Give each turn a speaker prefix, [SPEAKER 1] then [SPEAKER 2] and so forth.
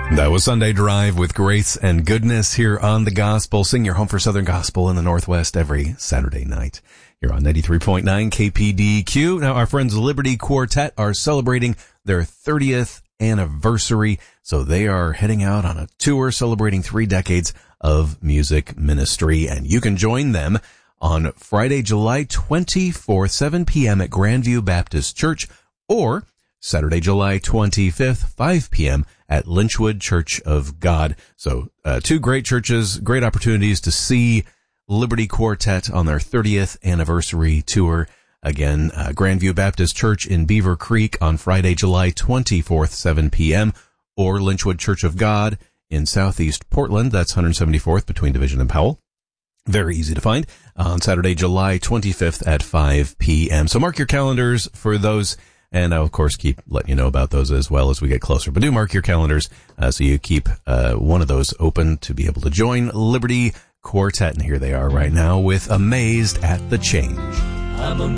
[SPEAKER 1] That was Sunday Drive with Grace and Goodness here on The Gospel. Sing your home for Southern Gospel in the Northwest every Saturday night. You're on 93.9 KPDQ. Now, our friends Liberty Quartet are celebrating their 30th anniversary, so they are heading out on a tour celebrating 3 decades of music ministry, and you can join them on Friday, July 24th, 7 p.m. at Grandview Baptist Church, or Saturday, July 25th, 5 p.m. at Lynchwood Church of God. So, 2 great churches, great opportunities to see Liberty Quartet on their 30th anniversary tour. Again, Grandview Baptist Church in Beaver Creek on Friday, July 24th, 7 p.m., or Lynchwood Church of God in Southeast Portland. That's 174th between Division and Powell. Very easy to find. On Saturday, July 25th at 5 p.m. So mark your calendars for those, and I'll, of course, keep letting you know about those as well as we get closer. But do mark your calendars so you keep one of those open to be able to join Liberty Quartet. And here they are right now with Amazed at the Change.
[SPEAKER 2] I'm amazed